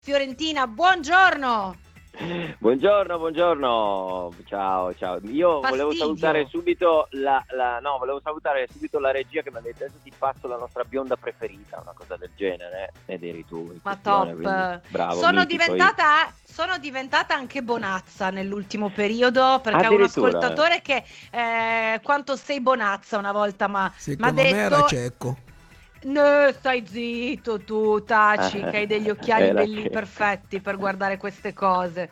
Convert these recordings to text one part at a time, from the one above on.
Fiorentina, buongiorno. Buongiorno, ciao. Io volevo salutare subito volevo salutare subito la regia che mi ha detto adesso ti passo la nostra bionda preferita, una cosa del genere, ed eri tu. Ma top. Bravo, sono diventata anche Bonazza nell'ultimo periodo, perché ho un ascoltatore che quanto sei Bonazza una volta mi ha detto. Me era Cecco. No, stai zitto tu, taci, che hai degli occhiali belli perfetti per guardare queste cose.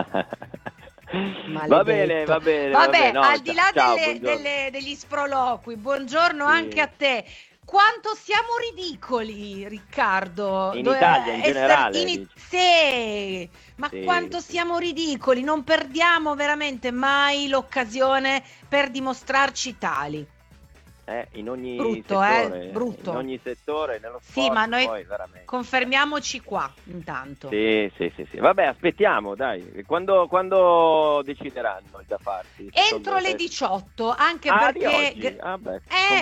Va bene. Vabbè, No, al di là ciao, degli sproloqui, buongiorno anche a te. Quanto siamo ridicoli, Riccardo. In Italia, in generale. Sì, ma quanto siamo ridicoli. Non perdiamo veramente mai l'occasione per dimostrarci tali. In ogni settore, brutto. In ogni settore, nello sport. Sì, ma noi poi, veramente. Confermiamoci qua intanto. Sì. Vabbè, aspettiamo, dai. Quando decideranno da farsi? Entro le 18, anche perché di oggi?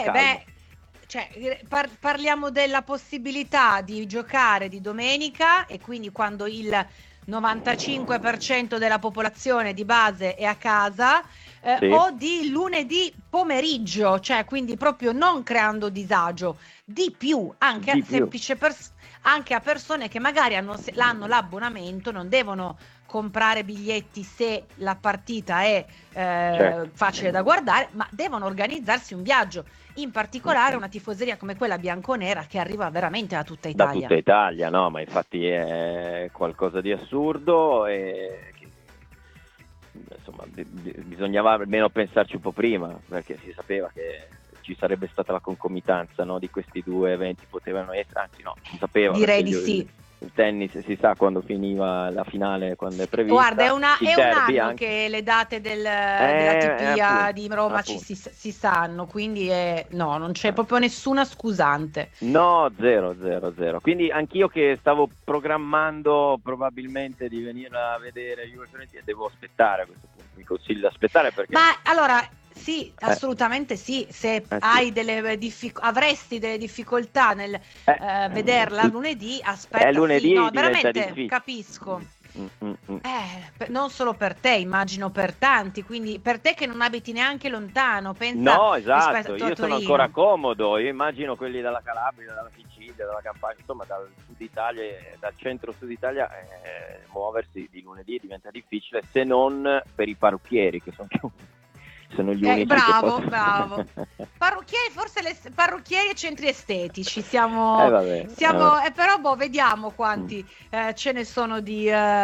parliamo della possibilità di giocare di domenica, e quindi quando il 95% della popolazione di base è a casa, o di lunedì pomeriggio, cioè quindi proprio non creando disagio, di più anche anche a persone che magari hanno l'abbonamento, non devono comprare biglietti se la partita è facile da guardare, ma devono organizzarsi un viaggio, in particolare una tifoseria come quella bianconera che arriva veramente da tutta Italia. Da tutta Italia, no, ma infatti è qualcosa di assurdo e insomma bisognava almeno pensarci un po' prima, perché si sapeva che ci sarebbe stata la concomitanza, no, di questi due eventi, potevano essere, anzi no, si sapeva. Direi di sì. Il tennis si sa quando finiva la finale, quando è prevista. Guarda, è un anno che le date dell'ATP di Roma si sanno, quindi no, non c'è proprio nessuna scusante. No, zero. Quindi anch'io che stavo programmando probabilmente di venire a vedere Juve Fiorentina, devo aspettare a questo punto. Mi consiglio di aspettare perché... Ma allora... Sì, assolutamente sì. Se hai avresti delle difficoltà nel vederla lunedì, aspetta. Lunedì no, veramente capisco. Non solo per te, immagino per tanti, quindi per te che non abiti neanche lontano, pensa. No, esatto, io sono ancora comodo, io immagino quelli dalla Calabria, dalla Sicilia, dalla Campania, insomma dal sud Italia, dal centro-sud Italia, muoversi di lunedì diventa difficile, se non per i parrucchieri che sono gli unici. Bravo. Parrucchieri, forse parrucchieri e centri estetici siamo però vediamo quanti ce ne sono di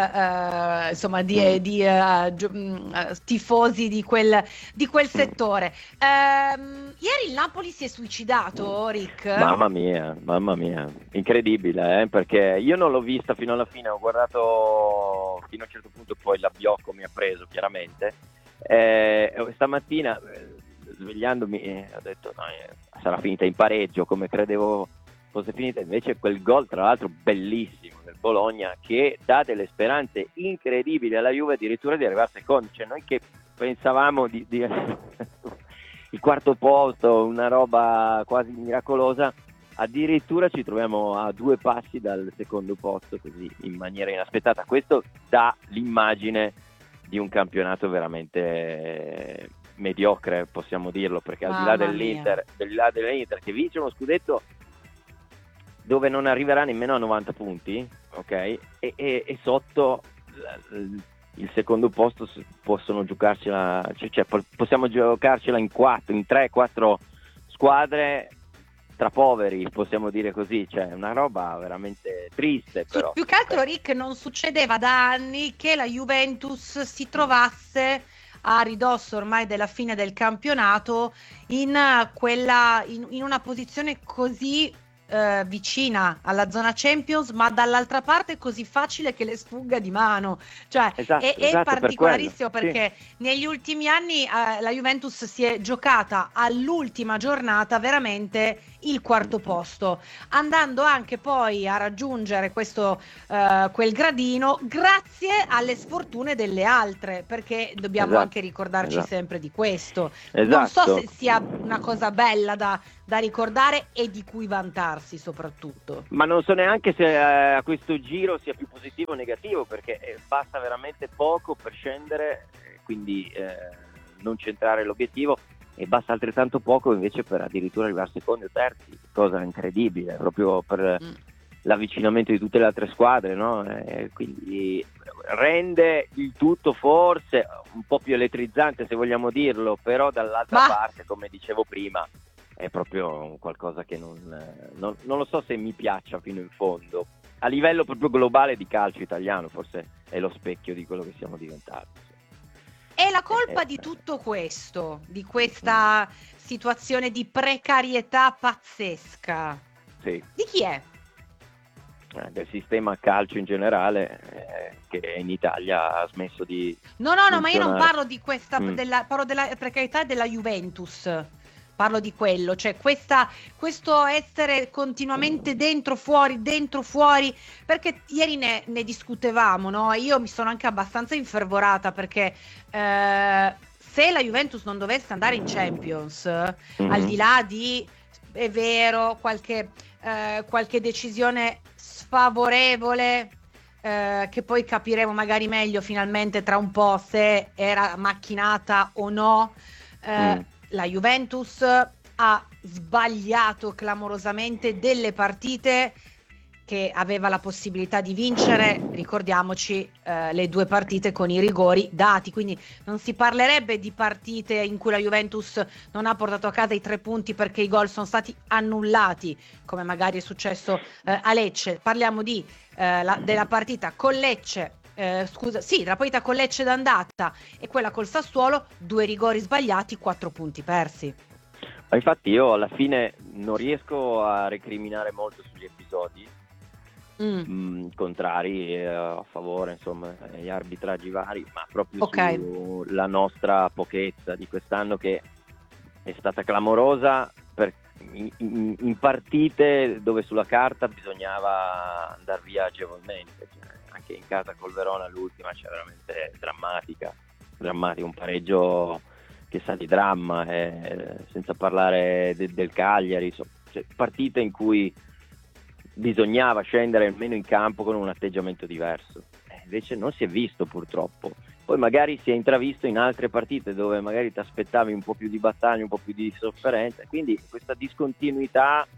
tifosi di quel settore. Ieri il Napoli si è suicidato, Rick. Mamma mia, incredibile, perché io non l'ho vista fino alla fine, ho guardato fino a un certo punto, poi l'abbiocco mi ha preso chiaramente. Stamattina svegliandomi ho detto sarà finita in pareggio, come credevo fosse finita, invece quel gol tra l'altro bellissimo del Bologna che dà delle speranze incredibili alla Juve addirittura di arrivare secondi, cioè noi che pensavamo di il quarto posto, una roba quasi miracolosa, addirittura ci troviamo a 2 passi dal secondo posto così in maniera inaspettata. Questo dà l'immagine di un campionato veramente mediocre, possiamo dirlo, perché al di là dell'Inter che vince uno scudetto dove non arriverà nemmeno a 90 punti, ok? E sotto il secondo posto possono giocarcela, possiamo giocarcela in 3-4 squadre tra poveri, possiamo dire così, cioè una roba veramente triste. Però più che altro, Rick, non succedeva da anni che la Juventus si trovasse a ridosso ormai della fine del campionato in una posizione così vicina alla zona Champions, ma dall'altra parte così facile che le sfugga di mano, cioè è particolarissimo perché negli ultimi anni la Juventus si è giocata all'ultima giornata veramente il quarto posto, andando anche poi a raggiungere quel gradino grazie alle sfortune delle altre, perché dobbiamo anche ricordarci sempre di questo. Non so se sia una cosa bella da da ricordare e di cui vantarsi soprattutto. Ma non so neanche se a questo giro sia più positivo o negativo, perché basta veramente poco per scendere, quindi non centrare l'obiettivo, e basta altrettanto poco invece per addirittura arrivare secondi o terzi, cosa incredibile, proprio per l'avvicinamento di tutte le altre squadre, no? Quindi rende il tutto forse un po' più elettrizzante, se vogliamo dirlo, però dall'altra parte, come dicevo prima, è proprio qualcosa che non lo so se mi piaccia fino in fondo. A livello proprio globale di calcio italiano forse è lo specchio di quello che siamo diventati. È la colpa di tutto questo, di questa situazione di precarietà pazzesca. Sì. Di chi è? Del sistema calcio in generale, che in Italia ha smesso di No, ma io non parlo di questa, parlo della precarietà della Juventus. Parlo di quello, cioè questo essere continuamente dentro fuori, perché ieri ne discutevamo, no? Io mi sono anche abbastanza infervorata perché se la Juventus non dovesse andare in Champions, al di là di, è vero, qualche decisione sfavorevole, che poi capiremo magari meglio finalmente tra un po' se era macchinata o no, la Juventus ha sbagliato clamorosamente delle partite che aveva la possibilità di vincere, ricordiamoci le 2 partite con i rigori dati, quindi non si parlerebbe di partite in cui la Juventus non ha portato a casa i 3 punti perché i gol sono stati annullati, come magari è successo a Lecce. Parliamo della partita con Lecce, della partita con Lecce d'andata e quella col Sassuolo, 2 rigori sbagliati, 4 punti persi. Ma infatti io alla fine non riesco a recriminare molto sugli episodi contrari a favore, insomma, gli arbitraggi vari, ma proprio sulla nostra pochezza di quest'anno, che è stata clamorosa in partite dove sulla carta bisognava andare via agevolmente, cioè, anche in casa col Verona l'ultima c'è veramente drammatica, un pareggio che sa di dramma, senza parlare del Cagliari, cioè, partite in cui bisognava scendere almeno in campo con un atteggiamento diverso, invece non si è visto purtroppo. Poi magari si è intravisto in altre partite dove magari ti aspettavi un po' più di battaglia, un po' più di sofferenza, quindi questa discontinuità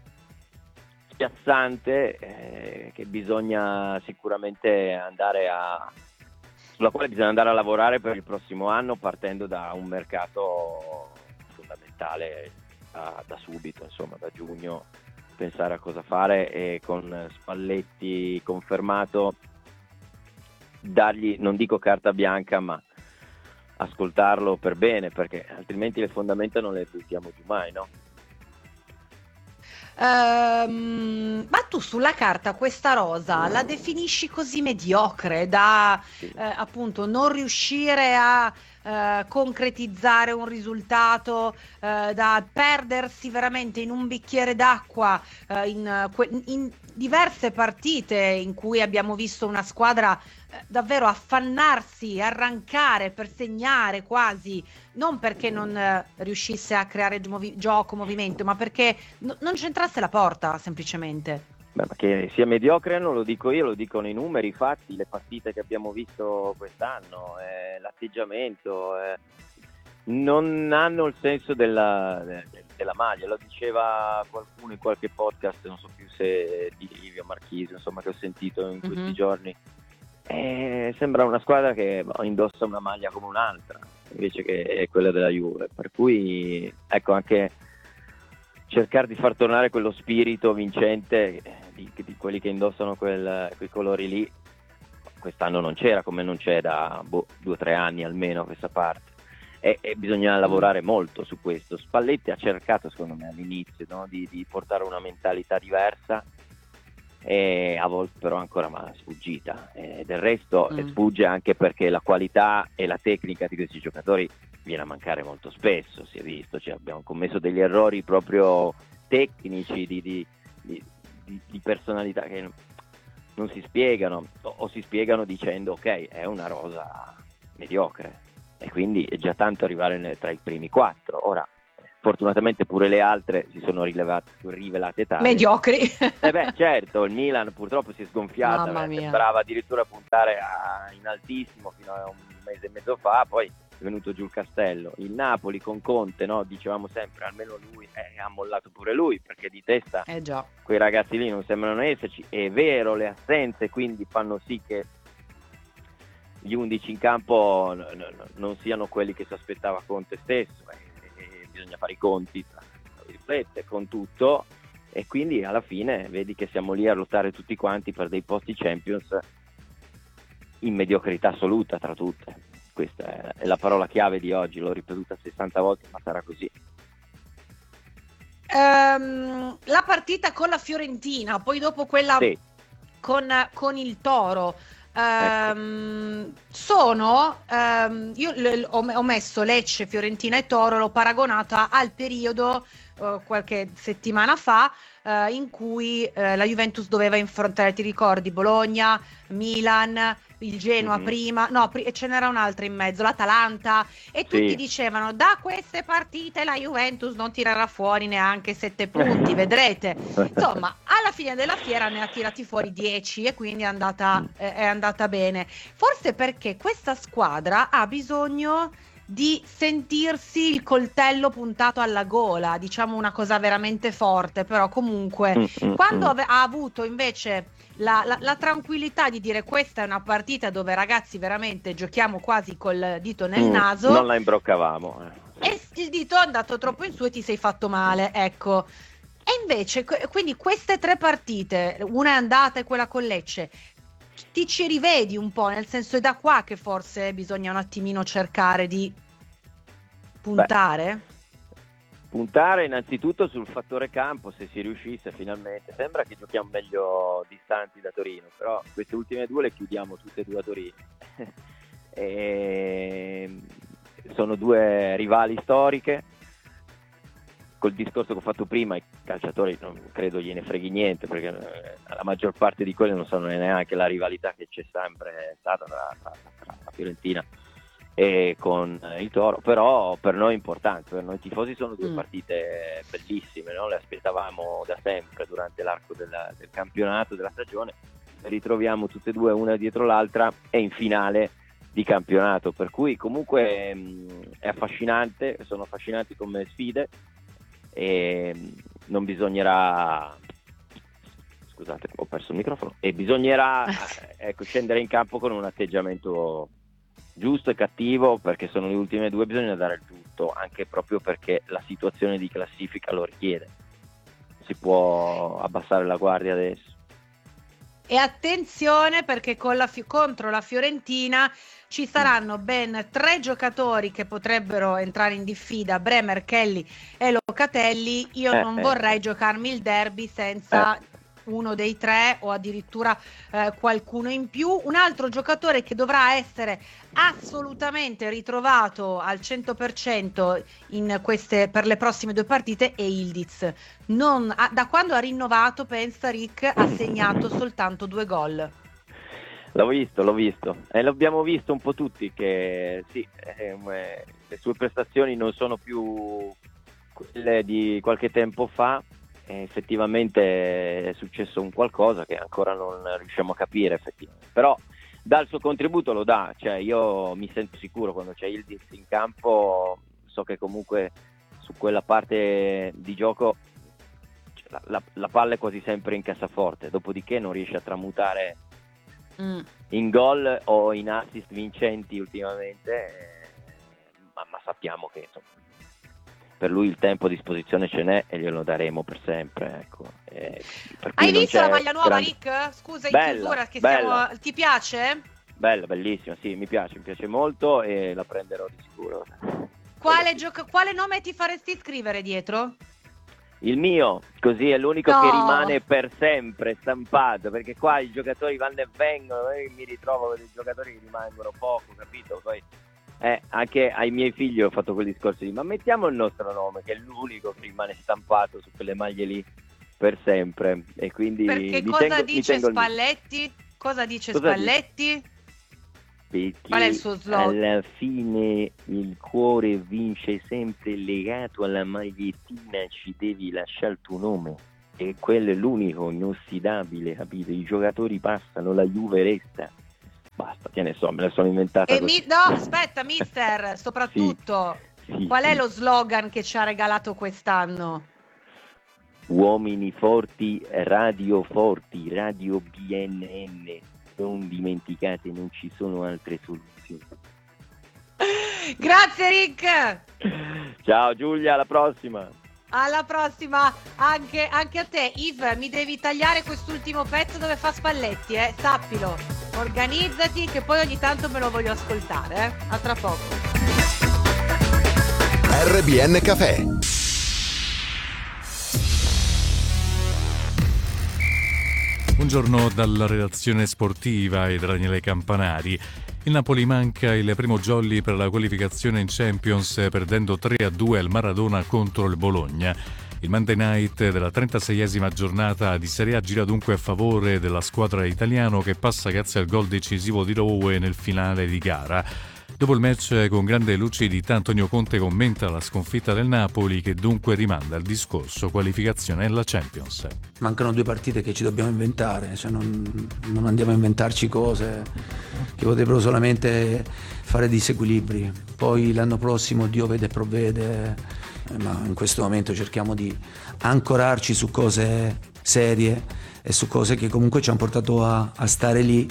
spiazzante che bisogna sicuramente sulla quale bisogna andare a lavorare per il prossimo anno, partendo da un mercato fondamentale da subito, insomma da giugno, pensare a cosa fare, e con Spalletti confermato dargli, non dico carta bianca, ma ascoltarlo per bene, perché altrimenti le fondamenta non le buttiamo giù mai, no? Ma tu sulla carta questa rosa la definisci così mediocre da appunto non riuscire a concretizzare un risultato, da perdersi veramente in un bicchiere d'acqua in diverse partite in cui abbiamo visto una squadra davvero affannarsi, arrancare per segnare quasi, non perché non riuscisse a creare gioco, movimento, ma perché non c'entrasse la porta semplicemente. Beh, ma che sia mediocre non lo dico io, lo dicono i numeri, i fatti, le partite che abbiamo visto quest'anno, l'atteggiamento, non hanno il senso della maglia. Lo diceva qualcuno in qualche podcast, non so più se di Livio Marchisi, insomma, che ho sentito in questi giorni. Sembra una squadra che indossa una maglia come un'altra, invece che è quella della Juve, per cui ecco, anche cercare di far tornare quello spirito vincente di quelli che indossano quei colori lì, quest'anno non c'era, come non c'è da 2 o 3 anni almeno a questa parte, e bisogna lavorare molto su questo. Spalletti ha cercato, secondo me, all'inizio, no, di portare una mentalità diversa, e a volte però ancora sfuggita, del resto sfugge anche perché la qualità e la tecnica di questi giocatori viene a mancare molto spesso, si è visto, cioè abbiamo commesso degli errori proprio tecnici di personalità che non si spiegano, o si spiegano dicendo ok, è una rosa mediocre, e quindi è già tanto arrivare tra i primi 4. Ora fortunatamente pure le altre si sono rivelate tali. Mediocri. Certo, il Milan purtroppo si è sgonfiata, sembrava addirittura puntare in altissimo fino a un mese e mezzo fa, poi è venuto giù il castello. Il Napoli con Conte, no? Dicevamo sempre, almeno lui ha mollato pure lui, perché di testa già. Quei ragazzi lì non sembrano esserci. È vero, le assenze quindi fanno sì che gli 11 in campo non siano quelli che si aspettava Conte stesso, e bisogna fare i conti tra virgolette con tutto, e quindi alla fine vedi che siamo lì a lottare tutti quanti per dei posti Champions in mediocrità assoluta tra tutte. Questa è la parola chiave di oggi, l'ho ripetuta 60 volte, ma sarà così. La partita con la Fiorentina, poi dopo quella sì. con il Toro, Ecco. Io ho messo Lecce, Fiorentina e Toro, l'ho paragonata al periodo qualche settimana fa in cui la Juventus doveva affrontare, ti ricordi, Bologna, Milan, il Genoa prima, e ce n'era un'altra in mezzo, l'Atalanta, e tutti dicevano da queste partite la Juventus non tirerà fuori neanche 7 punti, vedrete. Insomma, alla fine della fiera ne ha tirati fuori 10 e quindi è andata bene. Forse perché questa squadra ha bisogno di sentirsi il coltello puntato alla gola, diciamo una cosa veramente forte, però comunque quando ha avuto invece la tranquillità di dire questa è una partita dove ragazzi veramente giochiamo quasi col dito nel naso, non la imbroccavamo e il dito è andato troppo in su e ti sei fatto male, ecco. E invece quindi queste 3 partite, una è andata e quella con Lecce, ti ci rivedi un po', nel senso è da qua che forse bisogna un attimino cercare di puntare? Puntare innanzitutto sul fattore campo, se si riuscisse finalmente. Sembra che giochiamo meglio distanti da Torino, però queste ultime 2 le chiudiamo tutte e 2 a Torino. Sono 2 rivali storiche. Col discorso che ho fatto prima, i calciatori non credo gliene freghi niente, perché la maggior parte di quelli non sanno neanche la rivalità che c'è sempre stata tra la Fiorentina e con il Toro, però per noi è importante, per noi tifosi sono 2 partite bellissime, no? Le aspettavamo da sempre durante l'arco del campionato, della stagione, le ritroviamo tutte e 2 una dietro l'altra e in finale di campionato, per cui comunque è affascinante, sono affascinanti come sfide. E non bisognerà, scusate, ho perso il microfono, e bisognerà scendere in campo con un atteggiamento giusto e cattivo, perché sono le ultime 2, bisogna dare il tutto, anche proprio perché la situazione di classifica lo richiede, si può abbassare la guardia adesso. E attenzione, perché contro la Fiorentina ci saranno ben 3 giocatori che potrebbero entrare in diffida, Bremer, Kelly e Locatelli. Io non vorrei giocarmi il derby senza uno dei 3 o addirittura qualcuno in più. Un altro giocatore che dovrà essere assolutamente ritrovato al 100% per le prossime 2 partite è Yildiz. Da quando ha rinnovato, pensa Rick, ha segnato soltanto 2 gol. L'ho visto e l'abbiamo visto un po' tutti che sì, le sue prestazioni non sono più quelle di qualche tempo fa, effettivamente è successo un qualcosa che ancora non riusciamo a capire effettivamente, però dà il suo contributo, lo dà, cioè io mi sento sicuro quando c'è Yildiz in campo, so che comunque su quella parte di gioco la palla è quasi sempre in cassaforte, dopodiché non riesce a tramutare in gol o in assist vincenti ultimamente, ma sappiamo che insomma, per lui il tempo a disposizione ce n'è e glielo daremo per sempre, ecco. Hai visto la maglia nuova, Rick? Scusa, in chiusura, che ti piace? Bella, bellissima, sì, mi piace molto e la prenderò di sicuro. Quale nome ti faresti scrivere dietro? Il mio, così è l'unico che rimane per sempre stampato, perché qua i giocatori vanno e vengono, io mi ritrovo con dei giocatori che rimangono poco, capito? Poi anche ai miei figli ho fatto quel discorso ma mettiamo il nostro nome, che è l'unico che rimane stampato su quelle maglie lì per sempre, e quindi perché cosa dice Spalletti? Cosa dice Spalletti? perché è il suo slogan? Alla fine il cuore vince sempre, legato alla magliettina ci devi lasciare il tuo nome, e quello è l'unico inossidabile, capito? I giocatori passano, la Juve resta. Basta, che ne so, me la sono inventata così. No, aspetta, mister, soprattutto, qual è lo slogan che ci ha regalato quest'anno? Uomini forti, radio BNN, non dimenticate, non ci sono altre soluzioni. Grazie Rick! Ciao Giulia, alla prossima! Alla prossima anche a te. Yves, mi devi tagliare quest'ultimo pezzo dove fa Spalletti, sappilo. Organizzati che poi ogni tanto me lo voglio ascoltare, A tra poco. RBN Cafè. Buongiorno dalla redazione sportiva e da Daniele Campanari. Il Napoli manca il primo jolly per la qualificazione in Champions, perdendo 3-2 al Maradona contro il Bologna. Il Monday Night della 36esima giornata di Serie A gira dunque a favore della squadra italiana, che passa grazie al gol decisivo di Rowe nel finale di gara. Dopo il match, con grande lucidità, Antonio Conte commenta la sconfitta del Napoli, che dunque rimanda al discorso qualificazione alla Champions. Mancano 2 partite che ci dobbiamo inventare, cioè non andiamo a inventarci cose che potrebbero solamente fare disequilibri. Poi l'anno prossimo Dio vede e provvede, ma in questo momento cerchiamo di ancorarci su cose serie e su cose che comunque ci hanno portato a stare lì.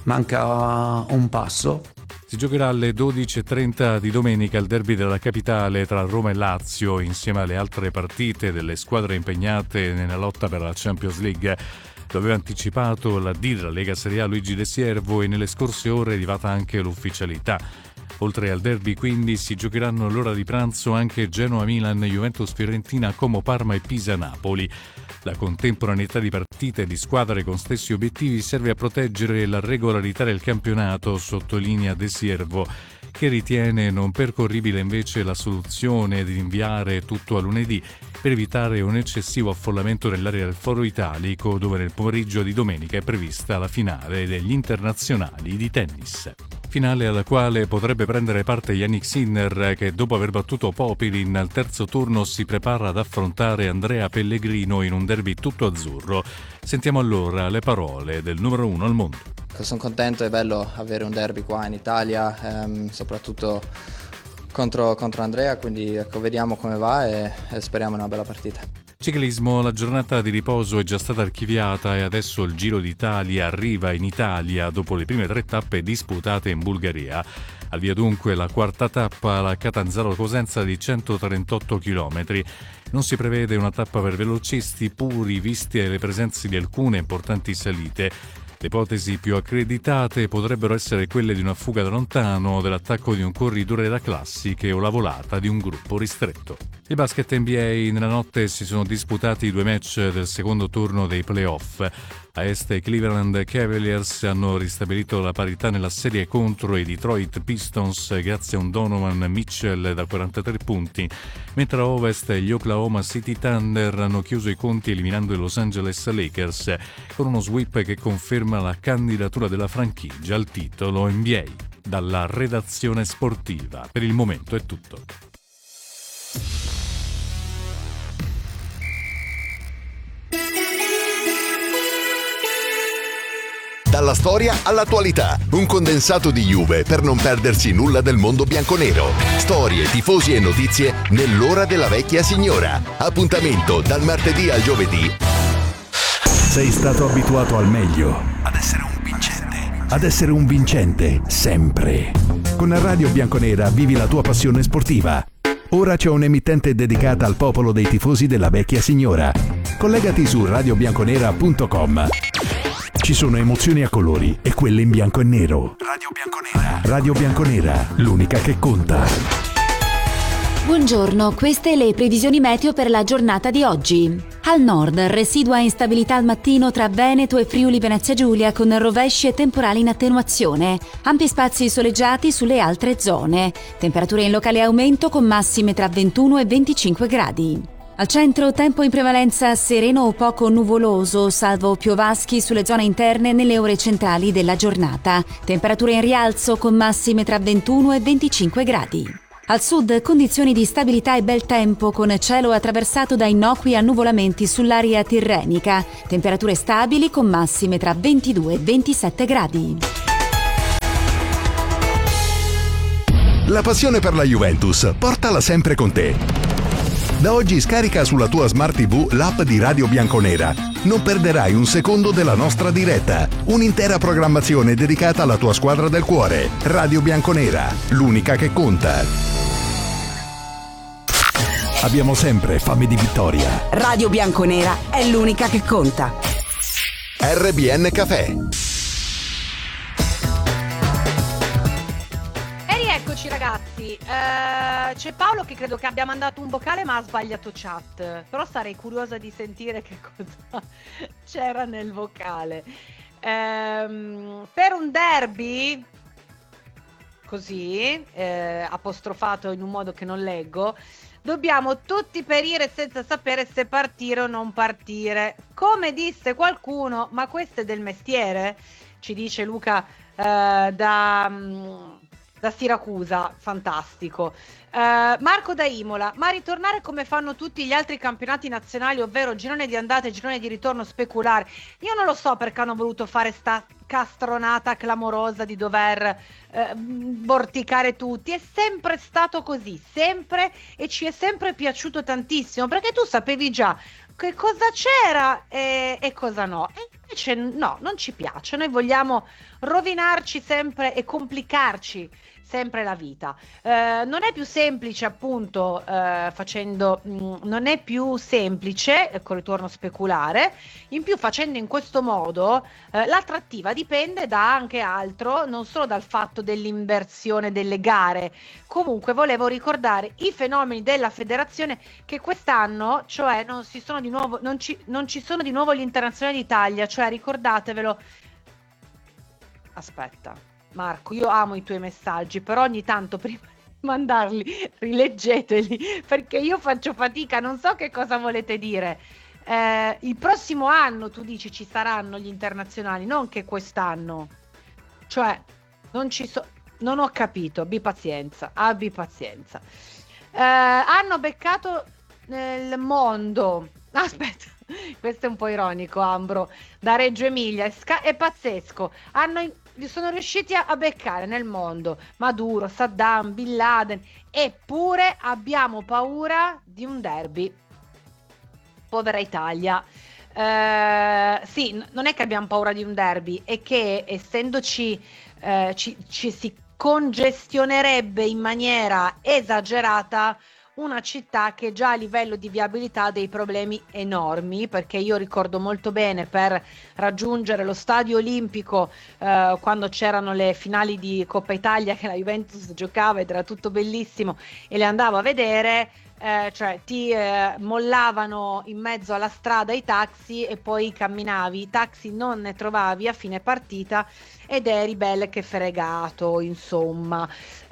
Manca un passo. Si giocherà alle 12.30 di domenica il derby della capitale tra Roma e Lazio, insieme alle altre partite delle squadre impegnate nella lotta per la Champions League. Lo aveva anticipato la D della Lega Serie A Luigi De Siervo, e nelle scorse ore è arrivata anche l'ufficialità. Oltre al derby quindi si giocheranno all'ora di pranzo anche Genoa-Milan, Juventus-Fiorentina, Como-Parma e Pisa-Napoli. La contemporaneità di partite e di squadre con stessi obiettivi serve a proteggere la regolarità del campionato, sottolinea De Siervo, che ritiene non percorribile invece la soluzione di rinviare tutto a lunedì per evitare un eccessivo affollamento nell'area del Foro Italico, dove nel pomeriggio di domenica è prevista la finale degli internazionali di tennis. Finale alla quale potrebbe prendere parte Yannick Sinner, che dopo aver battuto Popilin al terzo turno si prepara ad affrontare Andrea Pellegrino in un derby tutto azzurro. Sentiamo allora le parole del numero 1 al mondo. Sono contento, è bello avere un derby qua in Italia, soprattutto contro Andrea, quindi ecco, vediamo come va e speriamo in una bella partita. Ciclismo, la giornata di riposo è già stata archiviata e adesso il Giro d'Italia arriva in Italia dopo le prime 3 tappe disputate in Bulgaria. Al via dunque la quarta tappa, la Catanzaro-Cosenza di 138 km. Non si prevede una tappa per velocisti puri, viste le presenze di alcune importanti salite. Le ipotesi più accreditate potrebbero essere quelle di una fuga da lontano, dell'attacco di un corridore da classiche o la volata di un gruppo ristretto. Il basket NBA, nella notte si sono disputati i 2 match del secondo turno dei playoff. A est i Cleveland Cavaliers hanno ristabilito la parità nella serie contro i Detroit Pistons grazie a un Donovan Mitchell da 43 punti, mentre a ovest gli Oklahoma City Thunder hanno chiuso i conti eliminando i Los Angeles Lakers con uno sweep che conferma la candidatura della franchigia al titolo NBA. Dalla redazione sportiva, per il momento è tutto. Dalla storia all'attualità, un condensato di Juve per non perdersi nulla del mondo bianconero. Storie, tifosi e notizie nell'ora della vecchia signora. Appuntamento dal martedì al giovedì. Sei stato abituato al meglio. Ad essere un vincente, sempre. Con Radio Bianconera vivi la tua passione sportiva. Ora c'è un'emittente dedicata al popolo dei tifosi della vecchia signora. Collegati su radiobianconera.com. Ci sono emozioni a colori e quelle in bianco e nero. Radio Bianconera, l'unica che conta. Buongiorno, queste le previsioni meteo per la giornata di oggi. Al nord, residua instabilità al mattino tra Veneto e Friuli Venezia Giulia con rovesci e temporali in attenuazione. Ampi spazi soleggiati sulle altre zone. Temperature in locale aumento con massime tra 21 e 25 gradi. Al centro tempo in prevalenza sereno o poco nuvoloso, salvo piovaschi sulle zone interne nelle ore centrali della giornata. Temperature in rialzo con massime tra 21 e 25 gradi. Al sud condizioni di stabilità e bel tempo con cielo attraversato da innocui annuvolamenti sull'area tirrenica. Temperature stabili con massime tra 22 e 27 gradi. La passione per la Juventus, portala sempre con te. Da oggi scarica sulla tua Smart TV l'app di Radio Bianconera. Non perderai un secondo della nostra diretta. Un'intera programmazione dedicata alla tua squadra del cuore. Radio Bianconera, l'unica che conta. Abbiamo sempre fame di vittoria. Radio Bianconera è l'unica che conta. RBN Café. Eccoci ragazzi, c'è Paolo che credo che abbia mandato un vocale ma ha sbagliato chat, però sarei curiosa di sentire che cosa c'era nel vocale. Per un derby così, apostrofato in un modo che non leggo, dobbiamo tutti perire senza sapere se partire o non partire. Come disse qualcuno, ma questo è del mestiere? Ci dice Luca da Siracusa, fantastico. Marco da Imola, ma ritornare come fanno tutti gli altri campionati nazionali, ovvero girone di andata e girone di ritorno speculare? Io non lo so perché hanno voluto fare sta castronata clamorosa di dover vorticare tutti. È sempre stato così, sempre, e ci è sempre piaciuto tantissimo, perché tu sapevi già che cosa c'era e cosa no. E invece no, non ci piace. Noi vogliamo rovinarci sempre e complicarci sempre la vita. Non è più semplice, appunto, non è più semplice col ritorno speculare. In più, facendo in questo modo, l'attrattiva dipende da anche altro, non solo dal fatto dell'inversione delle gare. Comunque volevo ricordare i fenomeni della federazione, che quest'anno, cioè non ci sono di nuovo gli internazionali d'Italia, cioè ricordatevelo. Aspetta Marco, io amo i tuoi messaggi, però ogni tanto prima di mandarli rileggeteli, perché io faccio fatica, non so che cosa volete dire. Il prossimo anno tu dici ci saranno gli internazionali, non che quest'anno, cioè non ho capito, abbi pazienza. Hanno beccato nel mondo, aspetta, questo è un po' ironico, Ambro da Reggio Emilia, è pazzesco, sono riusciti a beccare nel mondo Maduro, Saddam, Bin Laden, eppure abbiamo paura di un derby. Povera Italia. Sì, non è che abbiamo paura di un derby, è che essendoci ci si congestionerebbe in maniera esagerata una città che già a livello di viabilità ha dei problemi enormi, perché io ricordo molto bene, per raggiungere lo stadio olimpico, quando c'erano le finali di Coppa Italia che la Juventus giocava ed era tutto bellissimo e le andavo a vedere, cioè ti mollavano in mezzo alla strada i taxi e poi camminavi, i taxi non ne trovavi a fine partita ed eri belle che fregato, insomma.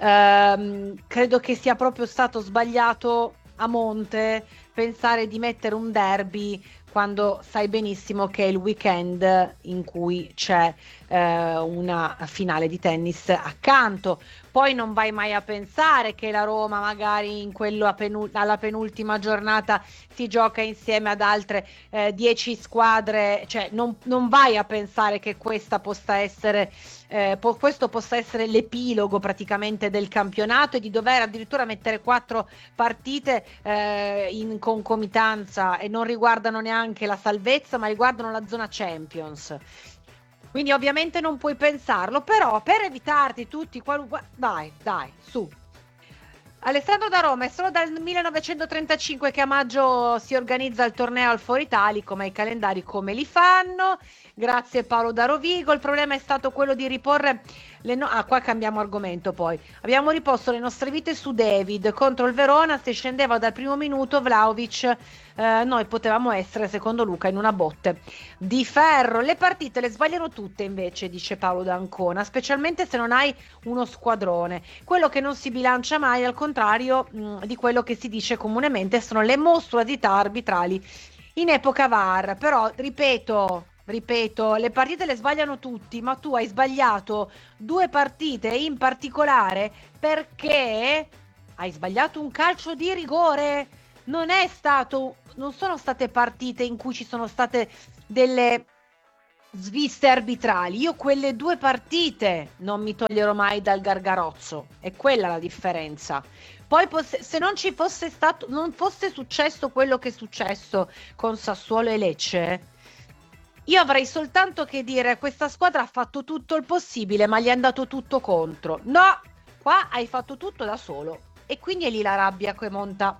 Credo che sia proprio stato sbagliato a monte pensare di mettere un derby quando sai benissimo che è il weekend in cui c'è una finale di tennis accanto. Poi non vai mai a pensare che la Roma magari in quello alla penultima giornata si gioca insieme ad altre 10 squadre, cioè non vai a pensare che questa possa essere questo possa essere l'epilogo praticamente del campionato e di dover addirittura mettere 4 partite in concomitanza, e non riguardano neanche la salvezza ma riguardano la zona Champions. Quindi ovviamente non puoi pensarlo, però per evitarti tutti dai, su. Alessandro da Roma, è solo dal 1935 che a maggio si organizza il torneo al Foro Italico, ma i calendari come li fanno? Grazie Paolo da Rovigo. Il problema è stato quello di riporre qua cambiamo argomento. Poi abbiamo riposto le nostre vite su David contro il Verona, se scendeva dal primo minuto Vlahovic, noi potevamo essere, secondo Luca, in una botte di ferro. Le partite le sbagliano tutte invece, dice Paolo da Ancona, specialmente se non hai uno squadrone. Quello che non si bilancia mai, al contrario, contrario di quello che si dice comunemente sono le mostruosità arbitrali in epoca VAR. Però ripeto, le partite le sbagliano tutti, ma tu hai sbagliato 2 partite in particolare perché hai sbagliato un calcio di rigore. Non sono state partite in cui ci sono state delle sviste arbitrali. Io quelle 2 partite non mi toglierò mai dal gargarozzo, è quella la differenza. Poi se non fosse successo quello che è successo con Sassuolo e Lecce, io avrei soltanto che dire: questa squadra ha fatto tutto il possibile, ma gli è andato tutto contro. No, qua hai fatto tutto da solo, e quindi è lì la rabbia che monta.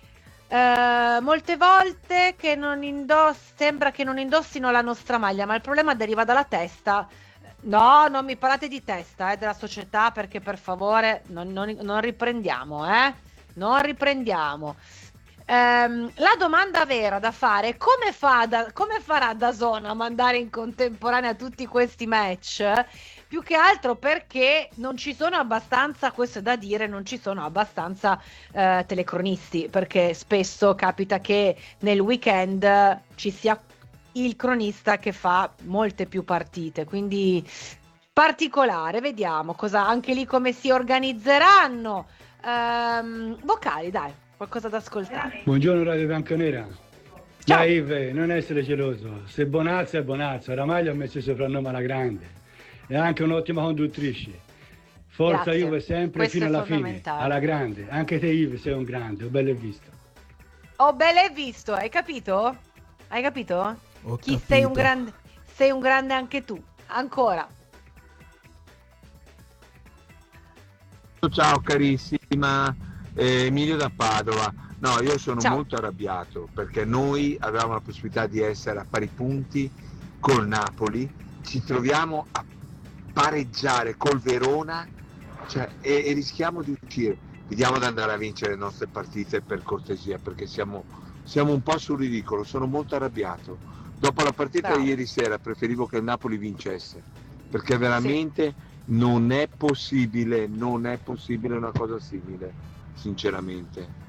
Molte volte sembra che non indossino la nostra maglia, ma il problema deriva dalla testa. No, non mi parlate di testa della società, perché per favore non riprendiamo, non riprendiamo. La domanda vera da fare è come farà DAZN a mandare in contemporanea tutti questi match? Più che altro perché non ci sono abbastanza, questo è da dire, non ci sono abbastanza telecronisti, perché spesso capita che nel weekend ci sia il cronista che fa molte più partite, quindi particolare. Vediamo anche lì come si organizzeranno. Vocali, dai, qualcosa da ascoltare. Buongiorno Radio Bianconera. Ciao. Dai Ive, non essere geloso, se Bonazza è Bonazza, oramai gli ho messo il soprannome alla grande, è anche un'ottima conduttrice. Forza. Grazie. Juve sempre. Questo fino alla fine, alla grande. Anche te Ive sei un grande, ho bello e visto. Ho bello e visto, hai capito? Hai capito? Sei un grande anche tu, ancora. Ciao carissima, Emilio da Padova. No, io sono molto arrabbiato perché noi avevamo la possibilità di essere a pari punti col Napoli, ci troviamo a pareggiare col Verona, e rischiamo di uscire. Vediamo di andare a vincere le nostre partite, per cortesia, perché siamo un po' sul ridicolo. Sono molto arrabbiato. Dopo la partita di ieri sera preferivo che il Napoli vincesse, perché veramente non è possibile una cosa simile, sinceramente.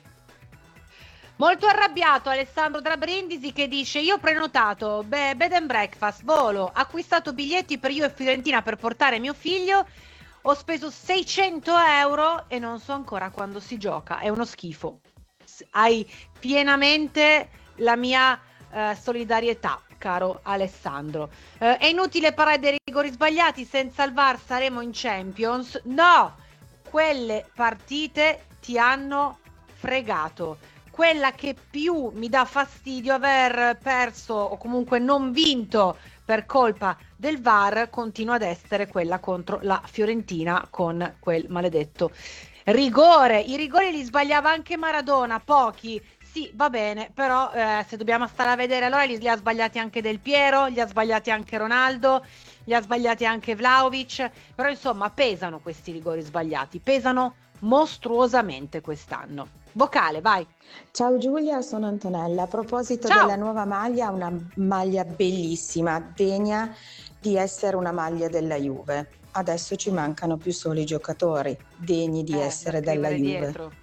Molto arrabbiato Alessandro da Brindisi, che dice: io ho prenotato bed and breakfast, volo, acquistato biglietti per io e Fiorentina per portare mio figlio, ho speso 600 euro e non so ancora quando si gioca, è uno schifo. Hai pienamente la mia solidarietà, caro Alessandro. È inutile parlare dei rigori sbagliati, senza il VAR saremo in Champions. No, quelle partite ti hanno fregato. Quella che più mi dà fastidio aver perso o comunque non vinto per colpa del VAR continua ad essere quella contro la Fiorentina, con quel maledetto rigore. I rigori li sbagliava anche Maradona, pochi, sì, va bene, però se dobbiamo stare a vedere, allora li ha sbagliati anche Del Piero, li ha sbagliati anche Ronaldo, li ha sbagliati anche Vlahovic, però insomma pesano questi rigori sbagliati, pesano mostruosamente quest'anno. Vocale, vai. Ciao Giulia, sono Antonella. A proposito della nuova maglia, una maglia bellissima, degna di essere una maglia della Juve. Adesso ci mancano più solo i giocatori degni di essere della Juve. Dietro.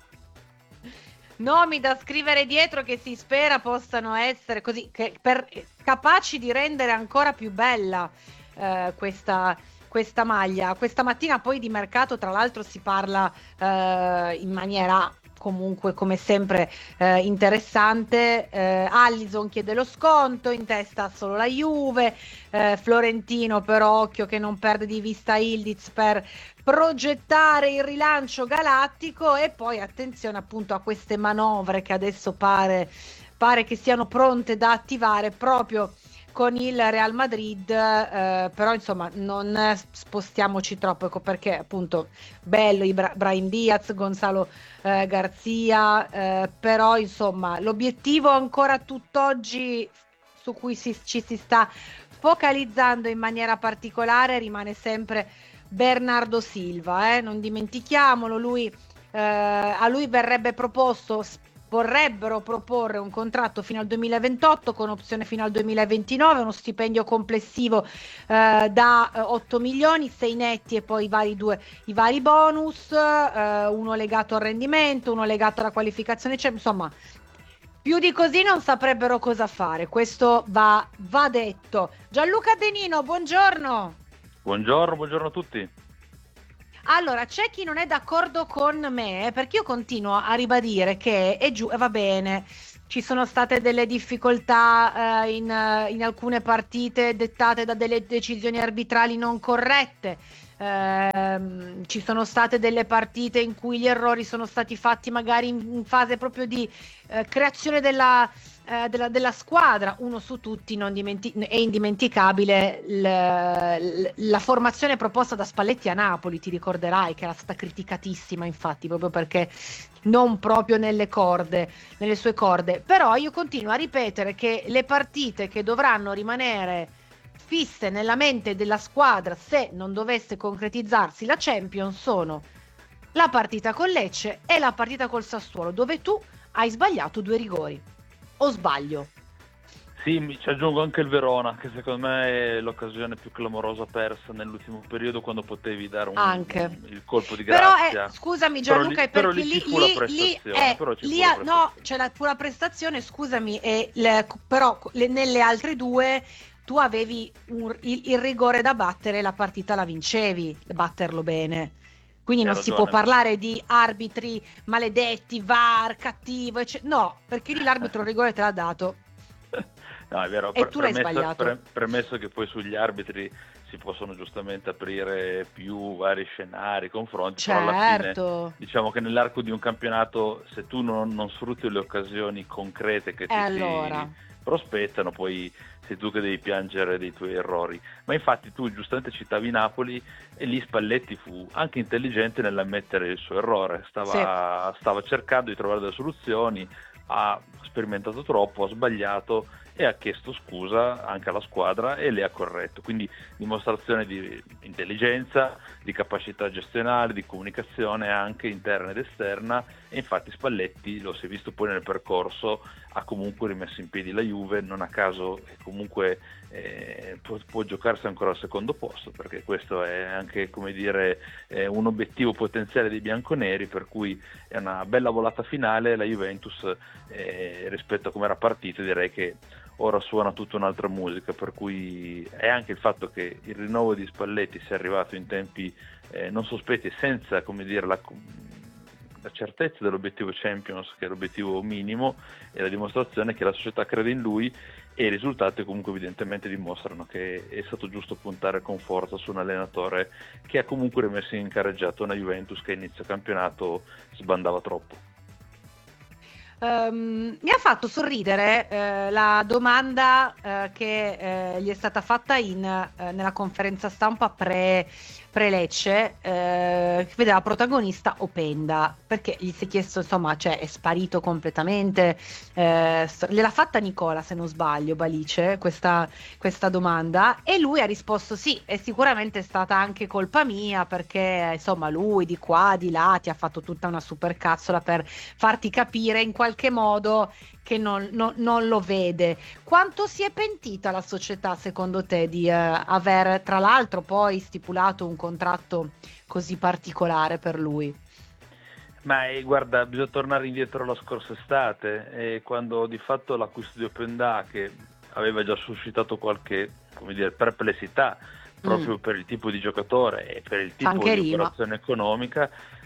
Nomi da scrivere dietro che si spera possano essere così, capaci di rendere ancora più bella questa maglia. Questa mattina poi di mercato, tra l'altro, si parla in maniera comunque come sempre interessante. Alisson chiede lo sconto, in testa solo la Juve, Florentino però occhio che non perde di vista Ildiz per progettare il rilancio galattico, e poi attenzione appunto a queste manovre che adesso pare che siano pronte da attivare proprio con il Real Madrid, però insomma non spostiamoci troppo, ecco perché appunto bello Brahim Diaz, Gonzalo Garzia, però insomma l'obiettivo ancora tutt'oggi su cui ci si sta focalizzando in maniera particolare rimane sempre Bernardo Silva, non dimentichiamolo. A lui verrebbe proposto vorrebbero proporre un contratto fino al 2028 con opzione fino al 2029, uno stipendio complessivo da 8 milioni, 6 netti e poi i vari bonus, uno legato al rendimento, uno legato alla qualificazione, cioè, insomma, più di così non saprebbero cosa fare, questo va detto. Gianluca Denino, buongiorno. Buongiorno a tutti. Allora, c'è chi non è d'accordo con me, perché io continuo a ribadire che va bene, ci sono state delle difficoltà in alcune partite dettate da delle decisioni arbitrali non corrette, ci sono state delle partite in cui gli errori sono stati fatti magari in fase proprio di creazione della squadra. Uno su tutti è indimenticabile la formazione proposta da Spalletti a Napoli, ti ricorderai che era stata criticatissima, infatti, proprio perché non proprio nelle sue corde. Però io continuo a ripetere che le partite che dovranno rimanere fisse nella mente della squadra se non dovesse concretizzarsi la Champions sono la partita con Lecce e la partita col Sassuolo, dove tu hai sbagliato 2 rigori. O sbaglio? Sì, ci aggiungo anche il Verona, che secondo me è l'occasione più clamorosa persa nell'ultimo periodo, quando potevi dare il colpo di grazia. Però scusami Gianluca, però lì fu la prestazione. No, c'è la prestazione, scusami, però nelle altre 2 tu avevi il rigore da battere, la partita la vincevi, batterlo bene. Quindi non si può parlare di arbitri maledetti, VAR, cattivo, no, perché lì l'arbitro il rigore te l'ha dato. No, è vero, e tu l'hai sbagliato. Premesso che poi sugli arbitri si possono giustamente aprire più vari scenari, confronti, certo. Però alla fine diciamo che nell'arco di un campionato, se tu non sfrutti le occasioni concrete che ti prospettano, poi sei tu che devi piangere dei tuoi errori. Ma infatti tu giustamente citavi Napoli, e lì Spalletti fu anche intelligente nell'ammettere il suo errore, stava cercando di trovare delle soluzioni, ha sperimentato troppo, ha sbagliato e ha chiesto scusa anche alla squadra e le ha corretto. Quindi dimostrazione di intelligenza, di capacità gestionale, di comunicazione anche interna ed esterna, e infatti Spalletti, lo si è visto poi nel percorso, ha comunque rimesso in piedi la Juve, non a caso comunque può giocarsi ancora al secondo posto, perché questo è anche, come dire, un obiettivo potenziale dei bianconeri, per cui è una bella volata finale. La Juventus rispetto a come era partita, direi che ora suona tutta un'altra musica, per cui è anche il fatto che il rinnovo di Spalletti sia arrivato in tempi non sospetti, senza, come dire, la certezza dell'obiettivo Champions, che è l'obiettivo minimo, e la dimostrazione che la società crede in lui, e i risultati comunque evidentemente dimostrano che è stato giusto puntare con forza su un allenatore che ha comunque rimesso in carreggiata una Juventus che a inizio campionato sbandava troppo. Mi ha fatto sorridere la domanda che gli è stata fatta nella conferenza stampa pre-Lecce, che vedeva protagonista Openda, perché gli si è chiesto, insomma, cioè è sparito completamente, gliel'ha fatta Nicola, se non sbaglio, Balice, questa domanda, e lui ha risposto sì, è sicuramente stata anche colpa mia, perché insomma lui di qua di là ti ha fatto tutta una supercazzola per farti capire in qualche modo che non lo vede. Quanto si è pentita la società, secondo te, di aver tra l'altro poi stipulato un contratto così particolare per lui? Ma guarda, bisogna tornare indietro alla scorsa estate, quando di fatto l'acquisto di Openda, che aveva già suscitato qualche, come dire, perplessità proprio per il tipo di giocatore e per il tipo di operazione economica,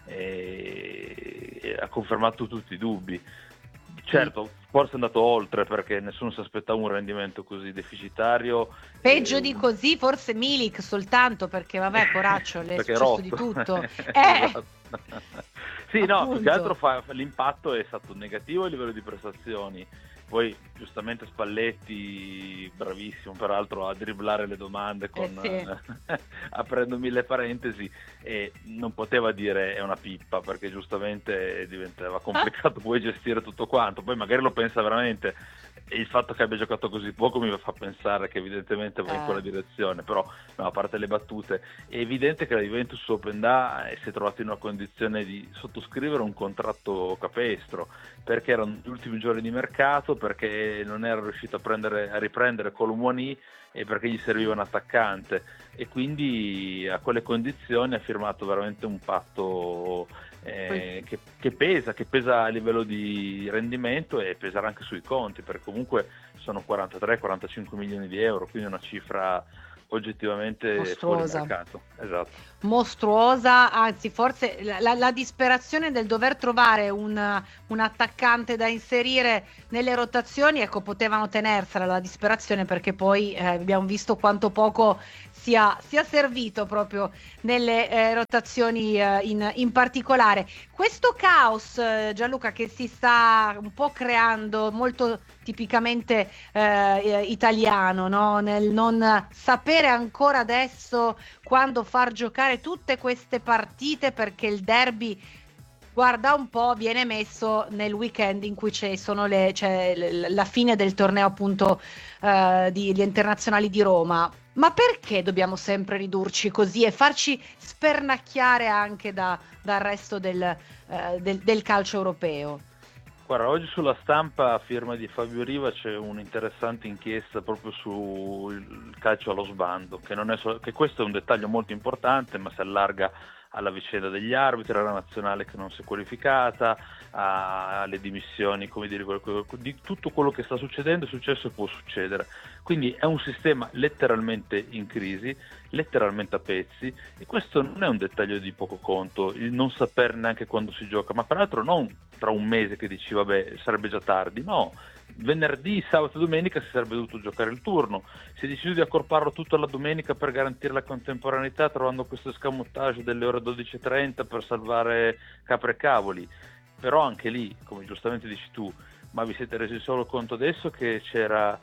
ha confermato tutti i dubbi. Certo, forse è andato oltre, perché nessuno si aspettava un rendimento così deficitario. Peggio di così forse Milik soltanto, perché vabbè, poraccio, le è successo di tutto. Esatto. Sì, no, più che altro l'impatto è stato negativo a livello di prestazioni. Poi giustamente Spalletti, bravissimo peraltro a dribblare le domande aprendo 1000 parentesi, e non poteva dire è una pippa, perché giustamente diventava complicato poi gestire tutto quanto. Poi magari lo pensa veramente, e il fatto che abbia giocato così poco mi fa pensare che evidentemente va in quella direzione, però no, a parte le battute, è evidente che la Juventus Open si è trovata in una condizione di sottoscrivere un contratto capestro, perché erano gli ultimi giorni di mercato, perché non era riuscito a riprendere Colomouani e perché gli serviva un attaccante, e quindi a quelle condizioni ha firmato veramente un patto che pesa a livello di rendimento e peserà anche sui conti, perché comunque sono 43-45 milioni di euro, quindi una cifra oggettivamente fuori mercato. Esatto. Mostruosa, anzi forse la disperazione del dover trovare un attaccante da inserire nelle rotazioni, ecco, potevano tenersela la disperazione, perché poi abbiamo visto quanto poco sia servito proprio nelle rotazioni in particolare. Questo caos, Gianluca, che si sta un po' creando, molto tipicamente italiano, no? Nel non sapere ancora adesso quando far giocare tutte queste partite, perché il derby, guarda un po', viene messo nel weekend in cui c'è la fine del torneo appunto gli internazionali di Roma. Ma perché dobbiamo sempre ridurci così e farci spernacchiare anche dal resto del calcio europeo? Guarda, oggi sulla Stampa, a firma di Fabio Riva, c'è un'interessante inchiesta proprio sul calcio allo sbando, che questo è un dettaglio molto importante, ma si allarga alla vicenda degli arbitri, alla nazionale che non si è qualificata, alle dimissioni, come dire, di tutto quello che sta succedendo, è successo e può succedere. Quindi è un sistema letteralmente in crisi, letteralmente a pezzi, e questo non è un dettaglio di poco conto, il non sapere neanche quando si gioca, ma peraltro non tra un mese che dici vabbè sarebbe già tardi, no, venerdì, sabato e domenica si sarebbe dovuto giocare il turno, si è deciso di accorparlo tutto alla domenica per garantire la contemporaneità, trovando questo escamotage delle ore 12:30 per salvare capre e cavoli. Però anche lì, come giustamente dici tu, ma vi siete resi solo conto adesso che c'era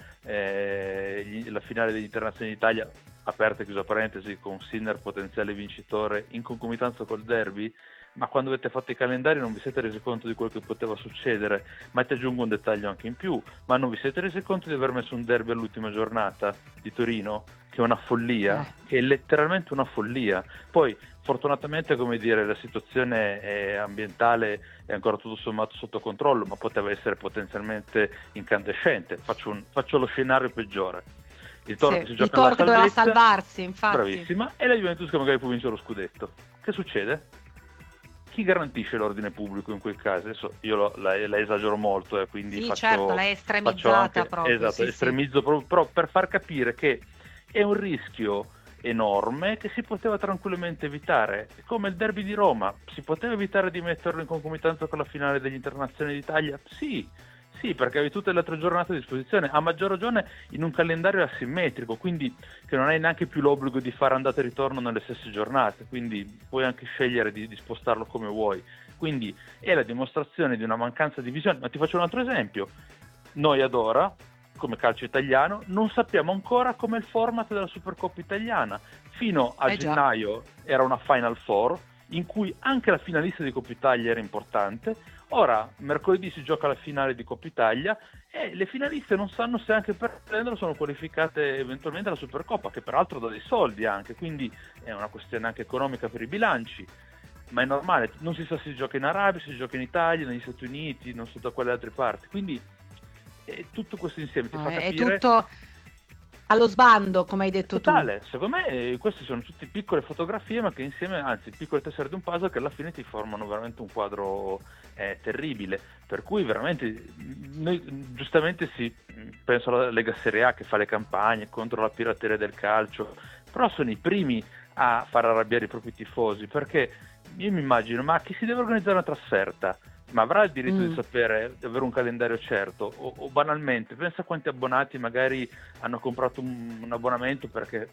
la finale degli internazionali d'Italia, aperta e chiusa parentesi, con Sinner potenziale vincitore, in concomitanza col derby? Ma quando avete fatto i calendari non vi siete resi conto di quello che poteva succedere? Ma ti aggiungo un dettaglio anche in più, ma non vi siete resi conto di aver messo un derby all'ultima giornata di Torino? Che è una follia, che è letteralmente una follia. Poi fortunatamente, come dire, la situazione ambientale è ancora tutto sommato sotto controllo, ma poteva essere potenzialmente incandescente. Faccio lo scenario peggiore. Il Torque si gioca alla salvezza, doveva salvarsi, infatti. Bravissima, e la Juventus che magari può vincere lo scudetto. Che succede? Chi garantisce l'ordine pubblico in quel caso? Adesso io la esagero molto, quindi sì, certo, l'hai estremizzata proprio. Esatto, estremizzo proprio, però per far capire che è un rischio enorme che si poteva tranquillamente evitare, come il derby di Roma. Si poteva evitare di metterlo in concomitanza con la finale degli internazionali d'Italia? Sì, perché avevi tutte le altre giornate a disposizione, a maggior ragione in un calendario asimmetrico, quindi che non hai neanche più l'obbligo di fare andata e ritorno nelle stesse giornate, quindi puoi anche scegliere di spostarlo come vuoi. Quindi è la dimostrazione di una mancanza di visione. Ma ti faccio un altro esempio: noi ad ora, come calcio italiano, non sappiamo ancora com'è il format della Supercoppa italiana. Fino a gennaio era una Final Four in cui anche la finalista di Coppa Italia era importante. Ora mercoledì si gioca la finale di Coppa Italia e le finaliste non sanno se anche per prenderlo sono qualificate eventualmente alla Supercoppa, che peraltro dà dei soldi anche, quindi è una questione anche economica per i bilanci. Ma è normale, non si sa se si gioca in Arabia, se si gioca in Italia, negli Stati Uniti, non so da quale altre parti, quindi tutto questo insieme ti fa capire... È tutto allo sbando, come hai detto totale. tu. Secondo me queste sono tutte piccole fotografie, ma che insieme, anzi piccole tessere di un puzzle, che alla fine ti formano veramente un quadro terribile. Per cui veramente noi giustamente penso alla Lega Serie A che fa le campagne contro la pirateria del calcio, però sono i primi a far arrabbiare i propri tifosi, perché io mi immagino, ma chi si deve organizzare una trasferta? Ma avrà il diritto di sapere, di avere un calendario certo? O banalmente, pensa quanti abbonati magari hanno comprato un abbonamento perché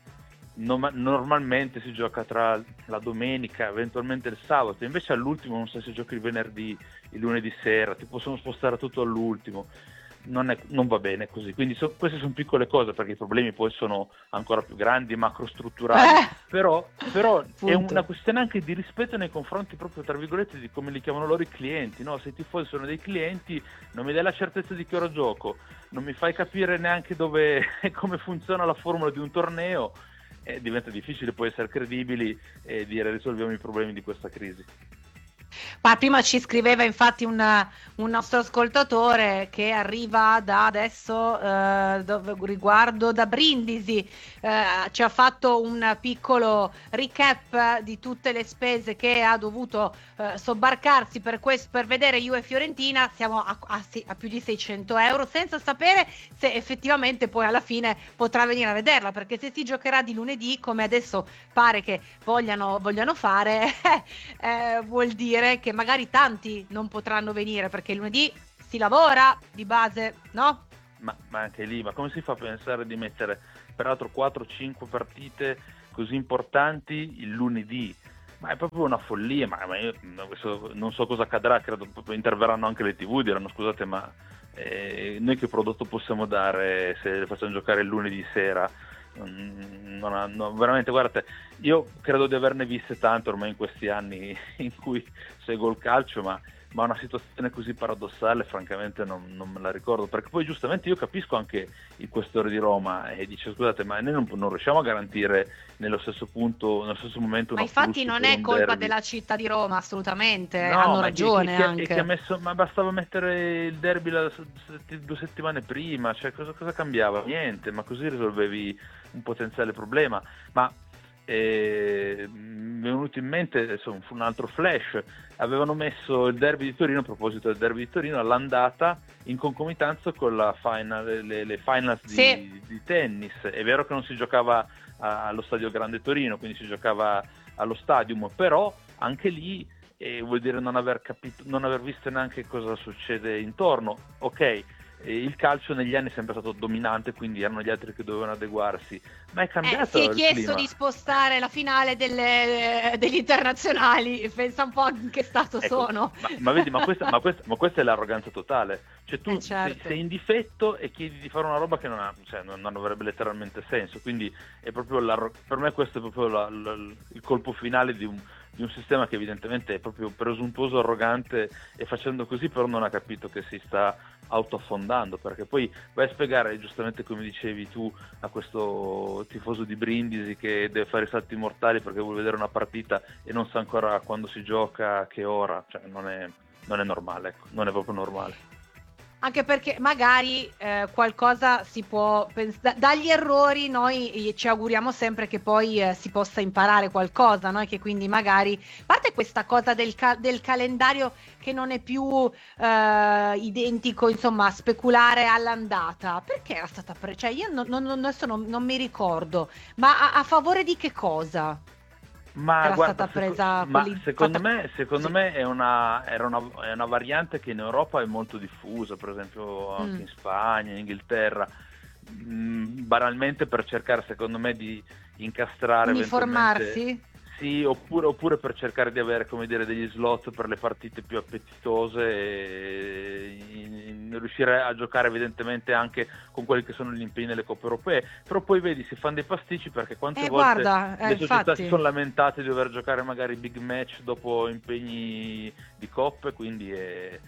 normalmente si gioca tra la domenica, eventualmente il sabato, invece all'ultimo non sai se giochi il venerdì, il lunedì sera, ti possono spostare tutto all'ultimo. non va bene così. Quindi queste sono piccole cose, perché i problemi poi sono ancora più grandi, macrostrutturali, però è una questione anche di rispetto nei confronti proprio, tra virgolette, di come li chiamano loro i clienti, no? Se i tifosi sono dei clienti, non mi dai la certezza di che ora gioco, non mi fai capire neanche come funziona la formula di un torneo, diventa difficile poi essere credibili e dire risolviamo i problemi di questa crisi. Ma prima ci scriveva infatti un nostro ascoltatore che arriva da adesso riguardo da Brindisi, ci ha fatto un piccolo recap di tutte le spese che ha dovuto sobbarcarsi per vedere Juve Fiorentina. Siamo a più di 600 euro, senza sapere se effettivamente poi alla fine potrà venire a vederla, perché se si giocherà di lunedì, come adesso pare che vogliano fare, vuol dire che magari tanti non potranno venire, perché lunedì si lavora di base, no? Ma anche lì, ma come si fa a pensare di mettere peraltro 4-5 partite così importanti il lunedì? Ma è proprio una follia, ma io non so cosa accadrà, credo proprio interverranno anche le TV, diranno scusate, ma noi che prodotto possiamo dare se le facciamo giocare il lunedì sera? Veramente, guardate, io credo di averne viste tante ormai in questi anni in cui seguo il calcio, ma una situazione così paradossale francamente non me la ricordo, perché poi giustamente io capisco anche il questore di Roma e dice scusate, ma noi non riusciamo a garantire nello stesso momento ma infatti non è colpa derby della città di Roma, assolutamente, no, hanno ragione anche. Ma bastava mettere il derby 2 settimane prima, cioè cosa cambiava? Niente, ma così risolvevi un potenziale problema. Ma mi è venuto in mente adesso un altro flash: avevano messo il derby di Torino, a proposito del derby di Torino, all'andata in concomitanza con la le finals di tennis. È vero che non si giocava allo Stadio Grande Torino, quindi si giocava allo Stadium, però anche lì vuol dire non aver visto neanche cosa succede intorno. Ok, il calcio negli anni è sempre stato dominante, quindi erano gli altri che dovevano adeguarsi, ma è cambiato si è il chiesto clima di spostare la finale degli internazionali, pensa un po' in che stato sono. Ma vedi, ma questa è l'arroganza totale, cioè tu certo. sei in difetto e chiedi di fare una roba che non avrebbe letteralmente senso, quindi è proprio per me questo è proprio il colpo finale di un sistema che evidentemente è proprio presuntuoso, arrogante, e facendo così però non ha capito che si sta autoaffondando, perché poi vai a spiegare, giustamente come dicevi tu, a questo tifoso di Brindisi che deve fare i salti mortali perché vuole vedere una partita e non sa ancora quando si gioca, a che ora, cioè non è normale, ecco, non è proprio normale. Anche perché magari qualcosa si può dagli errori, noi ci auguriamo sempre che poi si possa imparare qualcosa, no? E che quindi magari, a parte questa cosa del calendario che non è più identico, insomma, speculare all'andata, perché era stata cioè io adesso non mi ricordo, ma a favore di che cosa? Ma era guarda, stata presa secondo me è una variante che in Europa è molto diffusa, per esempio anche in Spagna, in Inghilterra, banalmente per cercare secondo me di incastrare uniformarsi? Sì, oppure per cercare di avere, come dire, degli slot per le partite più appetitose e riuscire a giocare evidentemente anche con quelli che sono gli impegni nelle coppe europee. Però poi vedi, si fanno dei pasticci, perché quante volte le società si sono lamentate di dover giocare magari big match dopo impegni di coppe, quindi è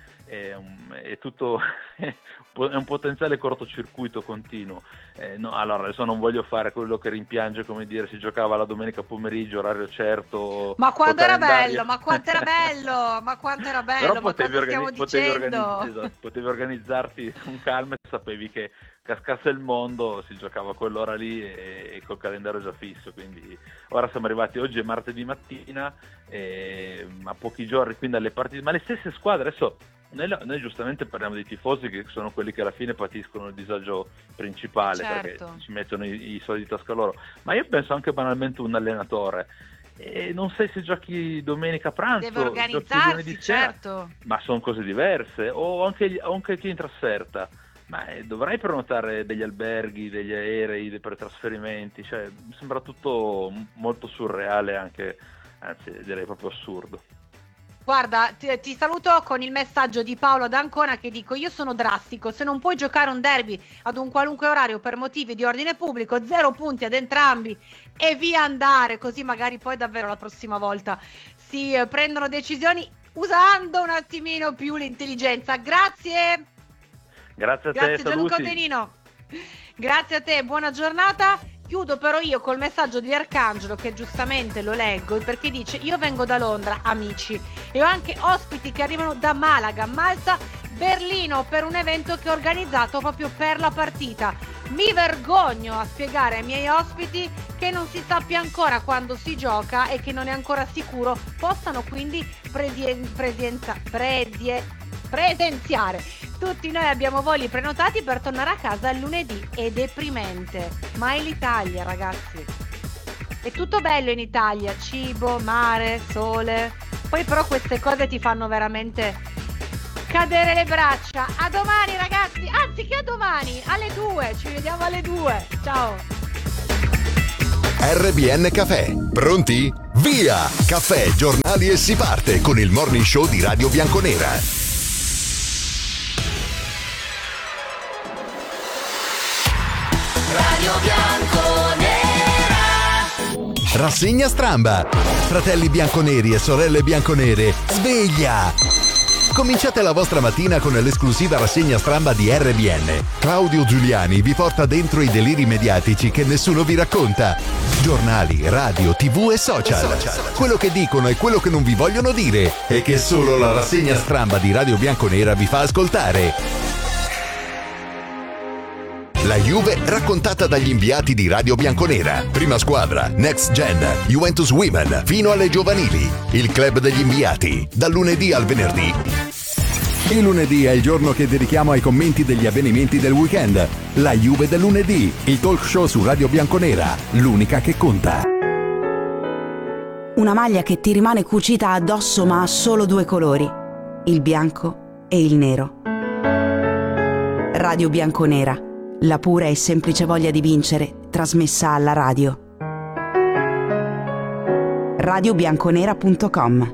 tutto è un potenziale cortocircuito continuo. Allora adesso non voglio fare quello che rimpiange, come dire, si giocava la domenica pomeriggio, orario certo, ma quanto era bello, ma quanto era bello, però potevi organizzarti con calma e sapevi che cascasse il mondo si giocava quell'ora lì e col calendario già fisso. Quindi ora siamo arrivati, oggi è martedì mattina, a pochi giorni quindi alle partite, ma le stesse squadre adesso. Noi giustamente parliamo dei tifosi, che sono quelli che alla fine patiscono il disagio principale, certo, perché ci mettono i soldi di tasca loro, ma io penso anche banalmente un allenatore, e non sai se giochi domenica pranzo, deve organizzarsi, certo, ma sono cose diverse, o anche chi in trasferta, ma dovrai prenotare degli alberghi, degli aerei per trasferimenti, cioè mi sembra tutto molto surreale, anche, anzi direi proprio assurdo. Guarda, ti saluto con il messaggio di Paolo d'Ancona che dico: io sono drastico, se non puoi giocare un derby ad un qualunque orario per motivi di ordine pubblico, 0 punti ad entrambi e via andare, così magari poi davvero la prossima volta si prendono decisioni usando un attimino più l'intelligenza. Grazie a te, grazie Gianluca Otenino, grazie a te, buona giornata. Chiudo però io col messaggio di Arcangelo, che giustamente lo leggo, perché dice: io vengo da Londra, amici, e ho anche ospiti che arrivano da Malaga, Malta, Berlino, per un evento che ho organizzato proprio per la partita. Mi vergogno a spiegare ai miei ospiti che non si sappia ancora quando si gioca e che non è ancora sicuro, possano quindi presenziare. Tutti noi abbiamo voli prenotati per tornare a casa il lunedì. È deprimente, ma è l'Italia, ragazzi. È tutto bello in Italia, cibo, mare, sole. Poi però queste cose ti fanno veramente cadere le braccia. A domani, ragazzi, anzi che a domani, alle 2, ci vediamo alle 2. Ciao. RBN Cafè, pronti? Via! Caffè, giornali e si parte con il morning show di Radio Bianconera. Radio Bianconera. Rassegna stramba. Fratelli bianconeri e sorelle bianconere, sveglia! Cominciate la vostra mattina con l'esclusiva rassegna stramba di RBN. Claudio Giuliani vi porta dentro i deliri mediatici che nessuno vi racconta. Giornali, radio, TV e social. Quello che dicono e quello che non vi vogliono dire e che solo la rassegna stramba di Radio Bianconera vi fa ascoltare. La Juve raccontata dagli inviati di Radio Bianconera. Prima squadra, Next Gen, Juventus Women, fino alle giovanili. Il club degli inviati, dal lunedì al venerdì. Il lunedì è il giorno che dedichiamo ai commenti degli avvenimenti del weekend. La Juve del lunedì, il talk show su Radio Bianconera, l'unica che conta. Una maglia che ti rimane cucita addosso ma ha solo 2 colori, il bianco e il nero. Radio Bianconera, la pura e semplice voglia di vincere, trasmessa alla radio. radiobianconera.com.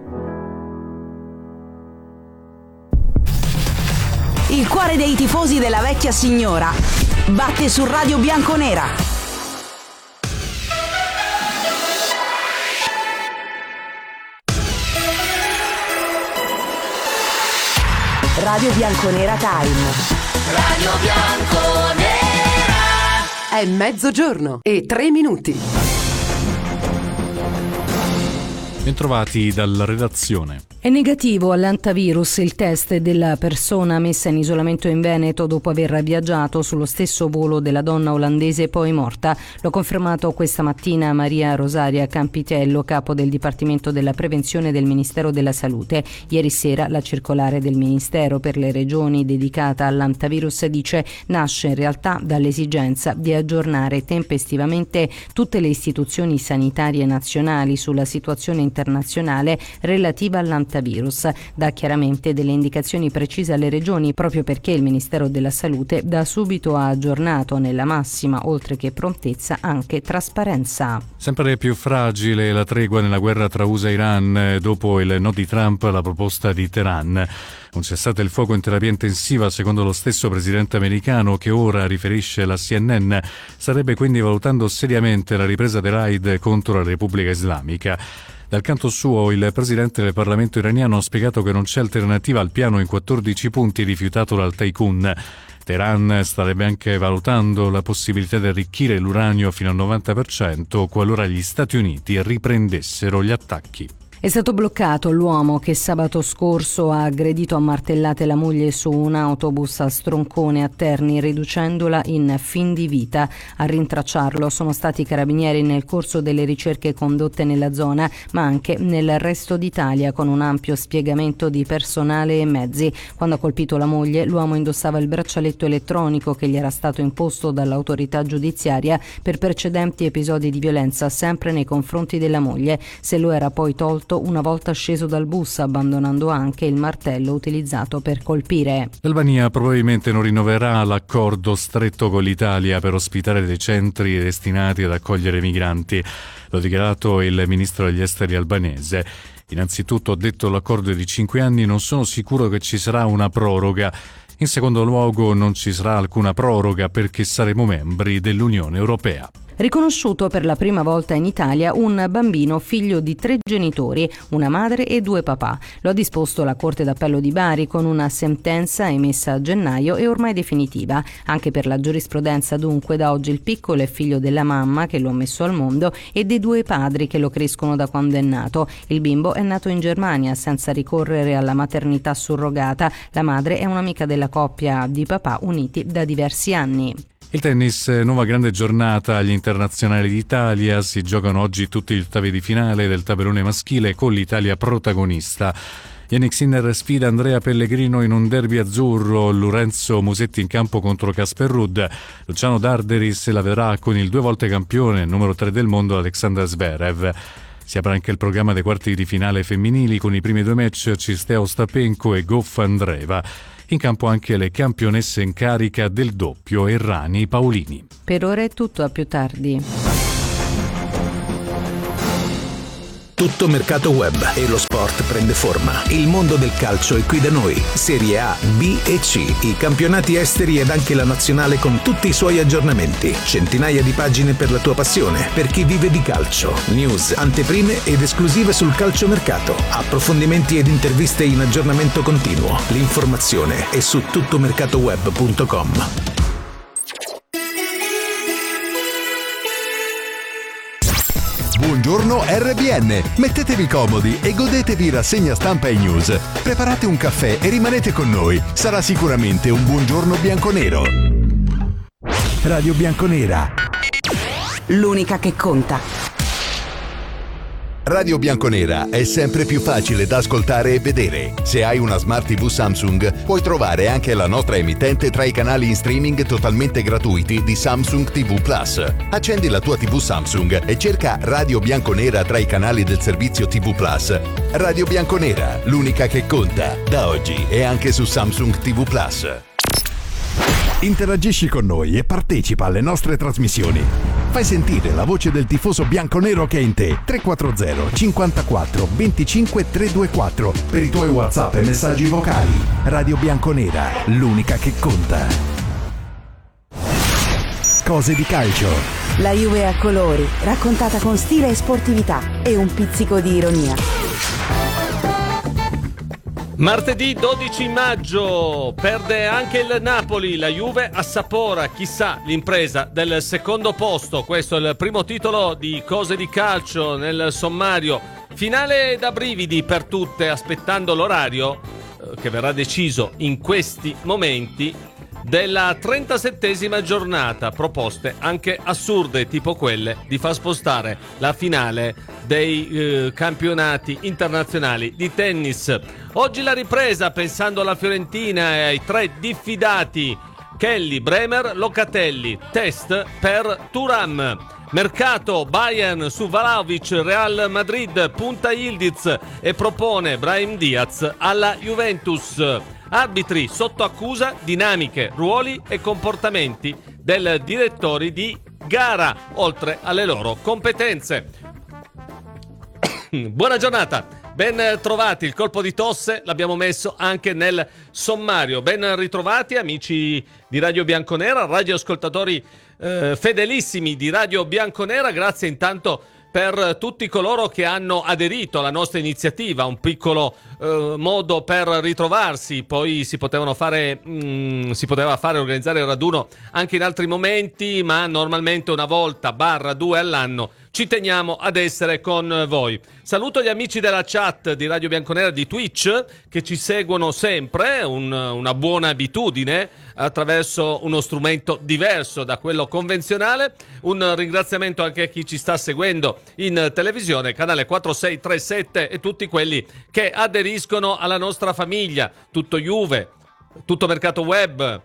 Il cuore dei tifosi della vecchia signora batte su Radio Bianconera. Radio Bianconera Time. Radio Bianconera. È mezzogiorno e 3 minuti. Bentrovati dalla redazione. È negativo all'antivirus il test della persona messa in isolamento in Veneto dopo aver viaggiato sullo stesso volo della donna olandese poi morta. L'ha confermato questa mattina Maria Rosaria Campitello, capo del Dipartimento della Prevenzione del Ministero della Salute. Ieri sera la circolare del Ministero per le Regioni dedicata all'antivirus dice nasce in realtà dall'esigenza di aggiornare tempestivamente tutte le istituzioni sanitarie nazionali sulla situazione internazionale relativa all'antivirus. Dà chiaramente delle indicazioni precise alle regioni proprio perché il Ministero della Salute da subito ha aggiornato nella massima, oltre che prontezza, anche trasparenza. Sempre più fragile la tregua nella guerra tra USA e Iran dopo il no di Trump alla proposta di Teheran. Un cessate il fuoco in terapia intensiva, secondo lo stesso presidente americano, che ora riferisce la CNN, starebbe quindi valutando seriamente la ripresa dei raid contro la Repubblica Islamica. Dal canto suo, il presidente del Parlamento iraniano ha spiegato che non c'è alternativa al piano in 14 punti rifiutato dal tycoon. Teheran starebbe anche valutando la possibilità di arricchire l'uranio fino al 90% qualora gli Stati Uniti riprendessero gli attacchi. È stato bloccato l'uomo che sabato scorso ha aggredito a martellate la moglie su un autobus a Stroncone a Terni, riducendola in fin di vita. A rintracciarlo sono stati i carabinieri nel corso delle ricerche condotte nella zona, ma anche nel resto d'Italia, con un ampio spiegamento di personale e mezzi. Quando ha colpito la moglie, l'uomo indossava il braccialetto elettronico che gli era stato imposto dall'autorità giudiziaria per precedenti episodi di violenza sempre nei confronti della moglie. Se lo era poi tolto una volta sceso dal bus, abbandonando anche il martello utilizzato per colpire. L'Albania probabilmente non rinnoverà l'accordo stretto con l'Italia per ospitare dei centri destinati ad accogliere migranti. L'ha dichiarato il ministro degli esteri albanese. Innanzitutto, ho detto l'accordo è di 5 anni, non sono sicuro che ci sarà una proroga. In secondo luogo, non ci sarà alcuna proroga perché saremo membri dell'Unione Europea. Riconosciuto per la prima volta in Italia un bambino figlio di 3 genitori, una madre e 2 papà. Lo ha disposto la Corte d'Appello di Bari con una sentenza emessa a gennaio e ormai definitiva. Anche per la giurisprudenza, dunque, da oggi il piccolo è figlio della mamma che lo ha messo al mondo e dei 2 padri che lo crescono da quando è nato. Il bimbo è nato in Germania senza ricorrere alla maternità surrogata. La madre è un'amica della coppia di papà uniti da diversi anni. Il tennis, nuova grande giornata agli internazionali d'Italia, si giocano oggi tutti gli ottavi di finale del tabellone maschile con l'Italia protagonista. Jannik Sinner sfida Andrea Pellegrino in un derby azzurro, Lorenzo Musetti in campo contro Casper Ruud, Luciano Darderi se la vedrà con il 2 volte campione, numero 3 del mondo Alexander Zverev. Si apre anche il programma dei quarti di finale femminili con i primi 2 match Cisteo Ostapenko e Goff Andreeva. In campo anche le campionesse in carica del doppio Errani Paolini. Per ora è tutto, a più tardi. Tutto mercato web e lo sport prende forma. Il mondo del calcio è qui da noi. Serie A, B e C, i campionati esteri ed anche la nazionale con tutti i suoi aggiornamenti. Centinaia di pagine per la tua passione, per chi vive di calcio. News, anteprime ed esclusive sul calciomercato. Approfondimenti ed interviste in aggiornamento continuo. L'informazione è su tuttomercatoweb.com. Buongiorno RBN, mettetevi comodi e godetevi rassegna stampa e news. Preparate un caffè e rimanete con noi, sarà sicuramente un buongiorno bianconero. Radio Bianconera, l'unica che conta. Radio Bianconera è sempre più facile da ascoltare e vedere. Se hai una Smart TV Samsung, puoi trovare anche la nostra emittente tra i canali in streaming totalmente gratuiti di Samsung TV Plus. Accendi la tua TV Samsung e cerca Radio Bianconera tra i canali del servizio TV Plus. Radio Bianconera, l'unica che conta. Da oggi è anche su Samsung TV Plus. Interagisci con noi e partecipa alle nostre trasmissioni. Fai sentire la voce del tifoso bianconero che è in te. 340 54 25 324 per i tuoi WhatsApp e messaggi vocali. Radio Bianconera, l'unica che conta. Cose di calcio. La Juve a colori, raccontata con stile e sportività e un pizzico di ironia. Martedì 12 maggio perde anche il Napoli, la Juve assapora, chissà, l'impresa del secondo posto. Questo è il primo titolo di Cose di calcio nel sommario. Finale da brividi per tutte, aspettando l'orario che verrà deciso in questi momenti della 37esima giornata. Proposte anche assurde, tipo quelle di far spostare la finale dei campionati internazionali di tennis. Oggi la ripresa, pensando alla Fiorentina e ai 3 diffidati Kelly, Bremer, Locatelli. Test per Thuram. Mercato, Bayern su Vlahovic, Real Madrid punta Yildiz e propone Brahim Diaz alla Juventus. Arbitri sotto accusa, dinamiche, ruoli e comportamenti del direttori di gara, oltre alle loro competenze. Buona giornata, ben trovati. Il colpo di tosse l'abbiamo messo anche nel sommario. Ben ritrovati amici di Radio Bianconera, radioascoltatori fedelissimi di Radio Bianconera. Grazie intanto per tutti coloro che hanno aderito alla nostra iniziativa, un piccolo modo per ritrovarsi. Poi si poteva fare organizzare il raduno anche in altri momenti, ma normalmente una volta /2 all'anno ci teniamo ad essere con voi. Saluto gli amici della chat di Radio Bianconera di Twitch che ci seguono sempre, una buona abitudine, attraverso uno strumento diverso da quello convenzionale. Un ringraziamento anche a chi ci sta seguendo in televisione, canale 4637, e tutti quelli che aderiscono alla nostra famiglia. Tutto Juve, tutto mercato web,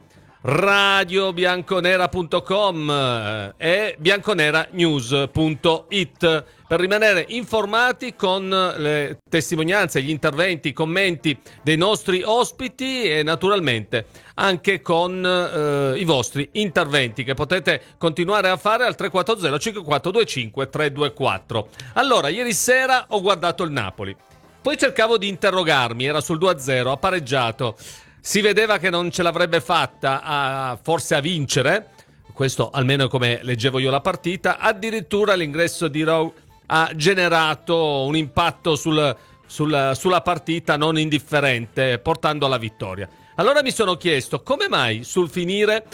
radiobianconera.com e bianconeranews.it per rimanere informati con le testimonianze, gli interventi, i commenti dei nostri ospiti e naturalmente anche con i vostri interventi che potete continuare a fare al 340 5425 324. Allora, ieri sera ho guardato il Napoli Poi cercavo di interrogarmi, era sul 2-0, ha pareggiato. Si vedeva che non ce l'avrebbe fatta forse a vincere, questo almeno è come leggevo io la partita. Addirittura l'ingresso di Rowe ha generato un impatto sulla partita non indifferente, portando alla vittoria. Allora mi sono chiesto come mai sul finire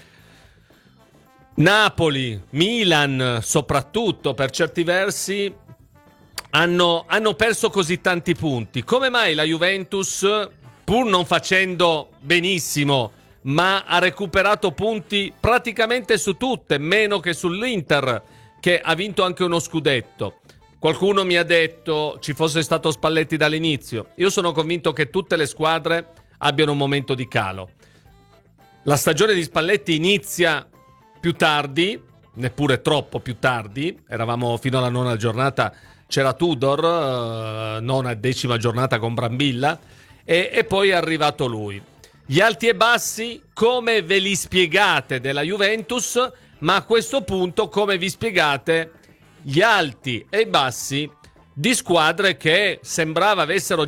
Napoli, Milan soprattutto per certi versi hanno perso così tanti punti. Come mai la Juventus, pur non facendo benissimo, ma ha recuperato punti praticamente su tutte, meno che sull'Inter, che ha vinto anche uno scudetto. Qualcuno mi ha detto ci fosse stato Spalletti dall'inizio. Io sono convinto che tutte le squadre abbiano un momento di calo. La stagione di Spalletti inizia più tardi, neppure troppo più tardi, eravamo fino alla 9ª giornata, c'era Tudor, 9ª e 10ª giornata con Brambilla, e poi è arrivato lui. Gli alti e bassi, come ve li spiegate della Juventus, ma a questo punto come vi spiegate gli alti e i bassi di squadre che sembrava avessero